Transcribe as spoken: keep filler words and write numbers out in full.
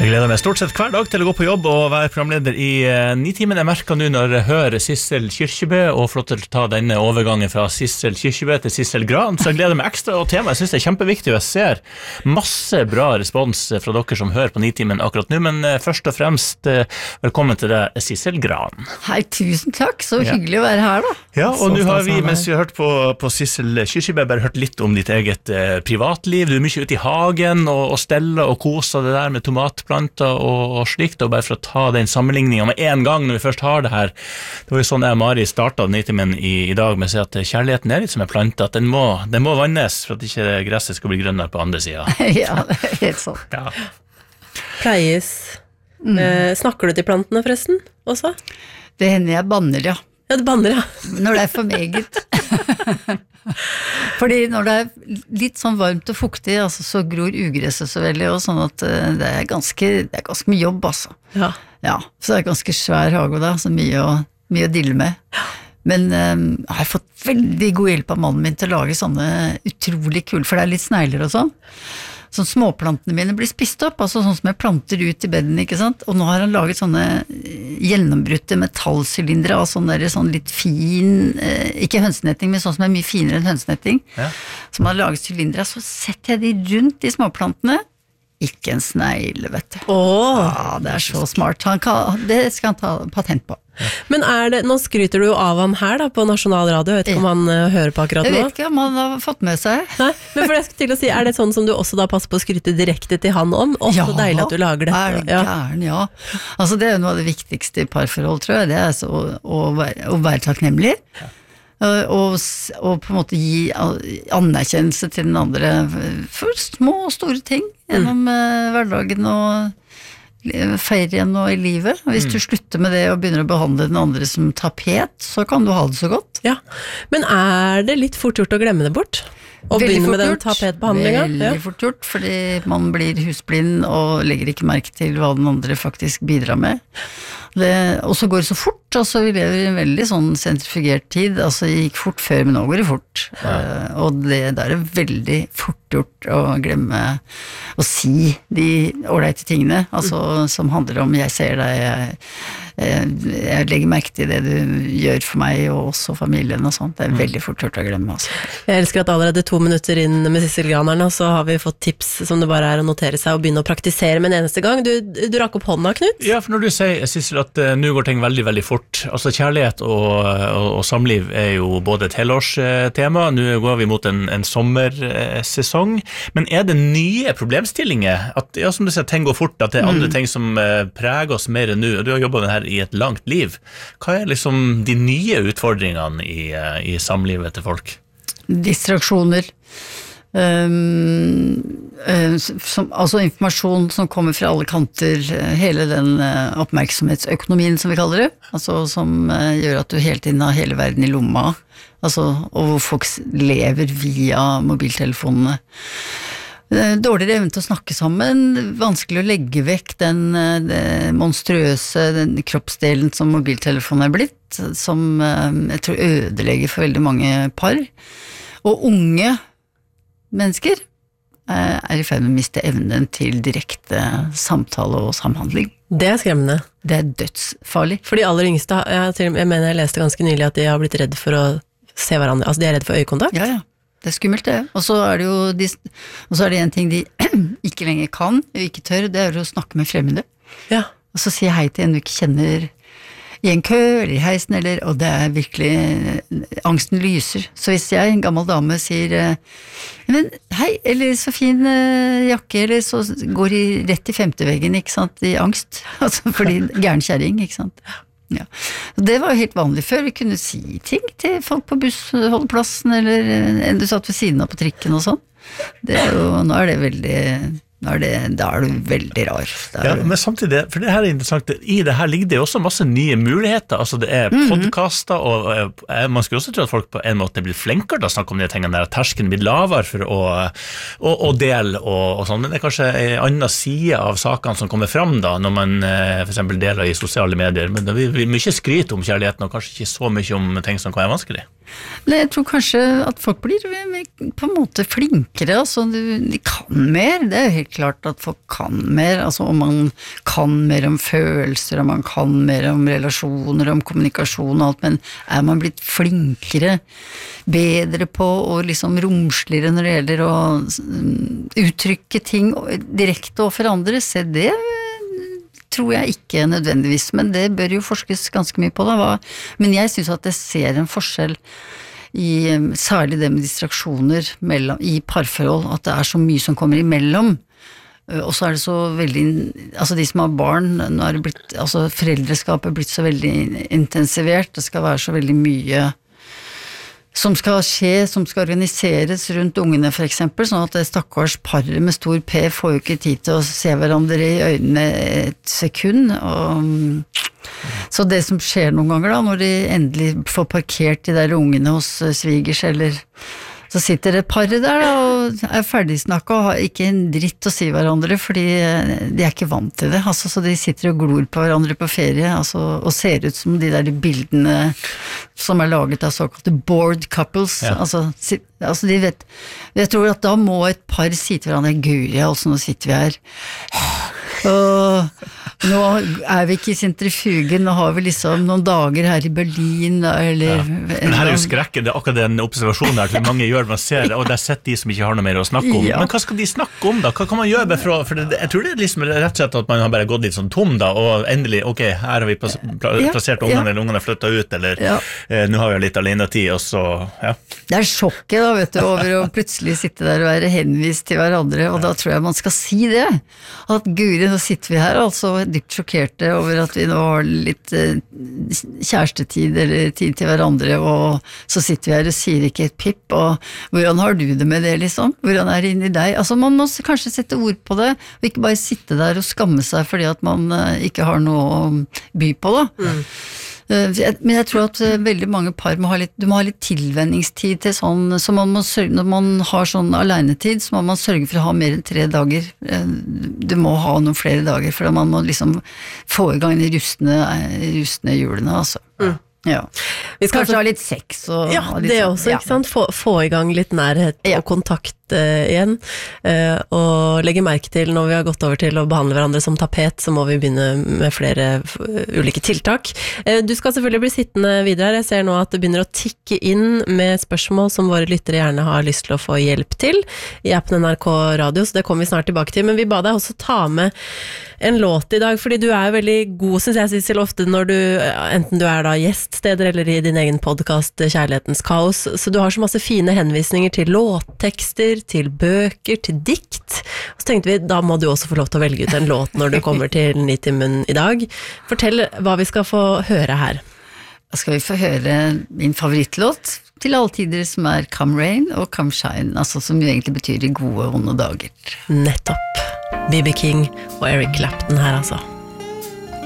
Jeg gleder meg stort sett hver dag til å gå på jobb og være programleder i uh, Nitimen. Jeg merker nå når jeg hører Sissel Kyrkjebø og flott til å ta denne overgangen fra Sissel Kyrkjebø til Sissel Gran, så jeg gleder meg ekstra, og temaet jeg synes det er kjempeviktig, og jeg ser masse bra respons fra dere som hører på Nitimen akkurat nå, men uh, først og fremst uh, velkommen til deg, Sissel Gran. Hei, tusen takk, så hyggelig ja. Å være her da. Ja, og nå har vi, mens vi har hørt på, på Sissel Kyrkjebø, bare hørt litt om ditt eget uh, privatliv. Du er mye ute i hagen og, og steller og koser det der med tomat planter og, og slikt, og bare for å ta den sammenligningen med en gang når vi først har det her. Det var jo sånn jeg og Mari startet Nitimen i, i dag med å si at kjærligheten er litt som en plante, at den må, den må vannes for at ikke gresset skal bli grønnere på andre siden. Ja, det er helt sånn. Ja. Pleies. Mm. Eh, snakker du til plantene forresten også? Det hender jeg banner, ja. Ja, det banner, ja. Når det er for meget. Fordi når det er litt sånn varmt og fuktig, altså, så gror ugresset så veldig, og sånn at uh, det er ganske, det er ganske mye jobb, altså. Ja. Ja, så det er ganske svær hage da, så mye å, mye å dille med. Men um, jeg har fått veldig god hjelp av mannen min til å lage sånne utrolig kule, for det er litt snegler og sånn. Sånn småplantene mine blir spist opp, altså sånn som jeg planter ut i bedden, ikke sant? Og nå har han laget sånne gjennombrutte metallsylindere av sånn der, sånn litt fin, eh, ikke hønsenetting, men sånn som er mye finere enn hønsenetting, ja. Som har laget sylindere, så setter jeg de rundt de småplantene, ikke en snegle, vet du. Åh. Ja, det er så smart. Han kan, det skal han ta patent på. Men er det, nå skryter du jo av han her da, på Nasjonal Radio, jeg vet ikke om han uh, hører på akkurat nå? Jeg vet ikke om han har fått med seg. Nei, men for jeg skulle til å si, er det sånn som du også da passer på å skryte direkte til han om? Også ja, deilig at du lager dette. Er det gæren, ja. Altså det er jo noe av det viktigste i parforhold, tror jeg, det er så, å, å, være, å være takknemlig. Ja. Og, og på en måte gi anerkjennelse til den andre for små og store ting gjennom mm. hverdagen og ferien og i livet. Hvis mm. du slutter med det og begynner å behandle den andre som tapet, så kan du ha det så godt. Ja, men er det litt fort gjort å glemme det bort? Og veldig begynne med den gjort. tapetbehandlingen? Veldig ja. Fort gjort, fordi man blir husblind og legger ikke merke til hva den andre faktisk bidrar med. Det, og så går det så fort, altså vi lever i en veldig sånn sentrifugert tid, altså det gikk fort før, men nå går det fort. Ja. Uh, og det der er veldig fort gjort å glemme å si de ålreite tingene, altså mm. som handler om jeg ser deg, jeg, jeg, jeg legger merke til det du gjør for meg, og også familien og sånt. Det er mm. veldig fort gjort å glemme, altså. Jeg elsker at allerede to minutter inn med Sissel Granerne, så har vi fått tips som det bare er å notere seg og begynne å praktisere med en eneste gang. Du, du rakk opp hånda, Knut? Ja, for når du sier, Sissel, at uh, nå går ting veldig, veldig fort. Altså kjærlighet og, og, og samliv er jo både et helårstema, nå går vi mot en, en sommersesong, men er det nye problemstillinger? At, ja, som du sier, ting går fort, at det er andre mm. ting som uh, preger oss mer enn nå, og du har jobbet med det her i et langt liv. Hva er liksom de nye utfordringene i, uh, i samlivet til folk? Distraksjoner. Um, uh, som, altså informasjon som kommer fra alle kanter, uh, hele den uh, oppmerksomhetsøkonomien som vi kaller det, altså som uh, gjør at du hele tiden har hele verden i lomma, altså, og hvor folk lever via mobiltelefonene. Uh, dårligere evne til å snakke sammen, vanskelig å legge vekk den, uh, den monstrøse den kroppsdelen som mobiltelefonen er blitt, som uh, jeg tror ødelegger for veldig mange par, og unge mennesker er i ferd med å miste evnen til direkte samtale og samhandling. Det er skremmende. Det er dødsfarlig. For de aller yngste, jeg, jeg mener jeg leste ganske nylig at de har blitt redd for å se hverandre, altså de er redd for øyekontakt. Ja, ja, det er skummelt det. Og så er det jo, de, og så er det en ting de ikke lenger kan, og ikke tør, det er å snakke med fremmede. Ja. Og så si hei til en du ikke kjenner i en kø, eller i heisen, eller, og det er virkelig, angsten lyser. Så hvis jeg, en gammel dame, sier, men hei, eller så fin uh, jakke, eller så går de rett i femteveggen, ikke sant, i angst, altså fordi gæren kjæring, ikke sant. Ja. Det var jo helt vanlig før, vi kunne si ting til folk på bussholdeplassen, eller en du satt ved siden av på trikken og sånn. Det er jo, nå er det veldig... Da er, det, da er du veldig rar. Ja, du... men samtidig, for det her er interessant, i det her ligger det også masse nye muligheter, altså det er mm-hmm. podcaster, og, og man skulle også tro at folk på en måte blir flinkere til å snakke om de tingene der, at terskelen blir lavere for å, å, å dele og, og sånn, men det er kanskje en annen side av sakene som kommer fram da, når man for eksempel deler i sosiale medier, men det blir mye skryt om kjærligheten, og kanskje ikke så mye om ting som kan være vanskelig. Nei, jeg tror kanskje at folk blir på en måte flinkere, altså de kan mer, det er jo helt klart at folk kan mer, altså om man kan mer om følelser, om man kan mer om relasjoner, om kommunikasjon og alt, men er man blitt flinkere, bedre på og liksom romsligere når det gjelder å uttrykke ting direkte overfor andre, se det tror jeg ikke nødvendigvis, men det bør jo forskes ganske mye på da, men jeg synes at jeg ser en forskjell i særlig det med distraksjoner mellom, i parforhold, at det er så mye som kommer imellom, og så er det så veldig, altså de som har barn, nå er det blitt, altså foreldreskapet er blitt så veldig intensivert, det skal være så veldig mye som skal skje, som skal organiseres rundt ungene for eksempel, sånn at det stakkars paret med stor P får jo ikke tid til å se hverandre i øynene et sekund, og så det som skjer noen ganger da, når de endelig får parkert de der ungene hos svigers, eller så sitter det paret der da, og er ferdigsnakket og har ikke en dritt å si hverandre, fordi de er ikke vant til det, altså, så de sitter og glor på hverandre på ferie, altså, og ser ut som de der bildene som er laget av såkalte bored couples, ja. altså, si, altså de vet, jeg tror at da må et par si til hverandre, Guri, altså nå sitter vi her, og nå er vi ikke i sentrifugen, nå har vi liksom noen dager her i Berlin, eller... Ja. Men her er jo skrekken, det er akkurat den observasjonen her, til mange gjør, man ser, og det er sett de som ikke har noe mer å snakke om. Ja. Men hva skal de snakke om da? Hva kan man gjøre for, for det, jeg tror det er liksom rett og slett at man har bare gått litt sånn tom da, og endelig, ok, her har vi plass, plassert ungene, ja. Eller ungene har flyttet ut, eller ja. eh, nå har vi litt alenetid, og så, ja. Det er sjokket da, vet du, over å plutselig sitte der og være henvist til hverandre, og ja. Da tror jeg man skal si det, at Guri, nå sitter vi her, altså dypt sjokkerte over at vi nå har litt eh, kjærestetid eller tid til hverandre, og så sitter vi her og sier ikke et pip, og hvordan har du det med det liksom? Hvordan er det inni deg? Altså man må kanskje sette ord på det, og ikke bare sitte der og skamme seg fordi at man eh, ikke har noe å by på da. Mm. Men jeg tror at veldig mange par må ha litt, du må ha litt tilvenningstid til sånn, så man må sørge, når man har sånn alenetid, så må man sørge for å ha mer enn tre dager. Du må ha noen flere dager, for man må liksom få i gang de rustne, rustne hjulene, altså. Mm. Ja. Vi skal kanskje ha litt sex og, ja, og litt det også, ja. Ikke sant? Få, få i gang litt nærhet ja. Og kontakt uh, igjen uh, og legge merke til når vi har gått over til å behandle hverandre som tapet, så må vi begynne med flere uh, ulike tiltak. Uh, du skal selvfølgelig bli sittende videre. Jeg ser nå at det begynner å tikke inn med spørsmål som våre lyttere gjerne har lyst til å få hjelp til i appen N R K Radio, så det kommer vi snart tilbake til, men vi ba deg også ta med en låt i dag, fordi du er veldig god, synes jeg, Sissel, ofte når du, enten du er da gjeststeder eller i din egen podcast Kjærlighetens kaos, så du har så masse fine henvisninger til låttekster, til bøker, til dikt, og så tenkte vi, da må du også få lov til å velge ut en låt når du kommer til Nitimen i dag. Fortell hva vi skal få høre her. Da skal vi få høre min favorittlåt til alle tider, som er Come Rain og Come Shine, altså som jo egentlig betyr i gode og onde dager. Nettopp. B B King og Eric Clapton her altså.